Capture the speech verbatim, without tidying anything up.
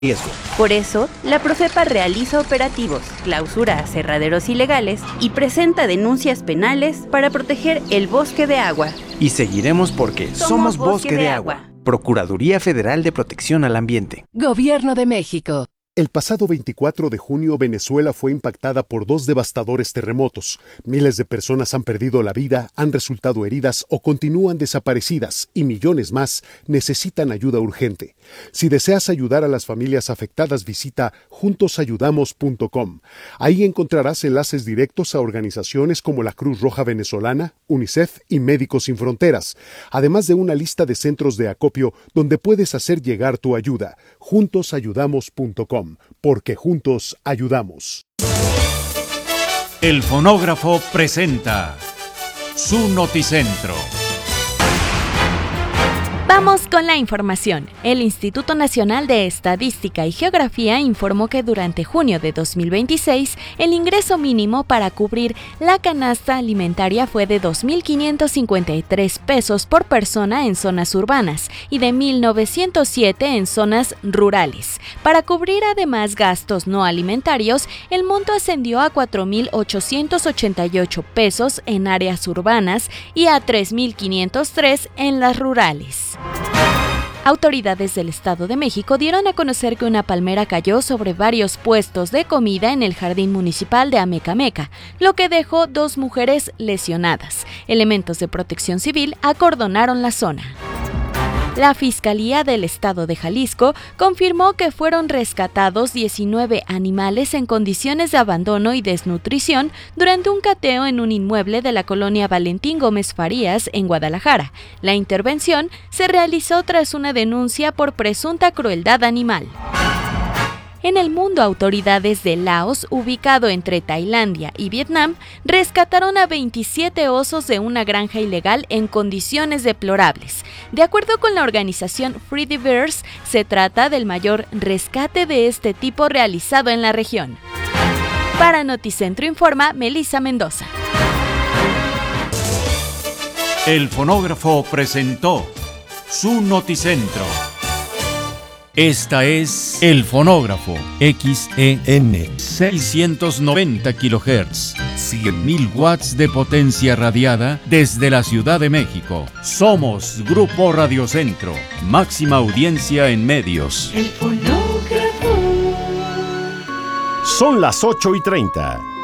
riesgo. Por eso, la Profepa realiza operativos, clausura aserraderos ilegales y presenta denuncias penales para proteger el bosque de agua. Y seguiremos porque somos, somos Bosque, bosque de, de agua. agua. Procuraduría Federal de Protección al Ambiente. Gobierno de México. El pasado veinticuatro de junio, Venezuela fue impactada por dos devastadores terremotos. Miles de personas han perdido la vida, han resultado heridas o continúan desaparecidas y millones más necesitan ayuda urgente. Si deseas ayudar a las familias afectadas, visita juntos ayudamos punto com. Ahí encontrarás enlaces directos a organizaciones como la Cruz Roja Venezolana, UNICEF y Médicos Sin Fronteras, además de una lista de centros de acopio donde puedes hacer llegar tu ayuda. juntos ayudamos punto com. Porque juntos ayudamos. El Fonógrafo presenta su Noticentro. Vamos con la información. El Instituto Nacional de Estadística y Geografía informó que durante junio de dos mil veintiséis, el ingreso mínimo para cubrir la canasta alimentaria fue de dos mil quinientos cincuenta y tres pesos por persona en zonas urbanas y de mil novecientos siete en zonas rurales. Para cubrir además gastos no alimentarios, el monto ascendió a cuatro mil ochocientos ochenta y ocho pesos en áreas urbanas y a tres mil quinientos tres en las rurales. Autoridades del Estado de México dieron a conocer que una palmera cayó sobre varios puestos de comida en el jardín municipal de Amecameca, lo que dejó dos mujeres lesionadas. Elementos de Protección Civil acordonaron la zona. La Fiscalía del Estado de Jalisco confirmó que fueron rescatados diecinueve animales en condiciones de abandono y desnutrición durante un cateo en un inmueble de la colonia Valentín Gómez Farías, en Guadalajara. La intervención se realizó tras una denuncia por presunta crueldad animal. En el mundo, autoridades de Laos, ubicado entre Tailandia y Vietnam, rescataron a veintisiete osos de una granja ilegal en condiciones deplorables. De acuerdo con la organización Free the Bears, se trata del mayor rescate de este tipo realizado en la región. Para Noticentro informa Melissa Mendoza. El Fonógrafo presentó su Noticentro. Esta es El Fonógrafo, X E N, seiscientos noventa kilohertz, cien mil watts de potencia radiada desde la Ciudad de México. Somos Grupo Radiocentro, máxima audiencia en medios. El Fonógrafo. Son las ocho y treinta.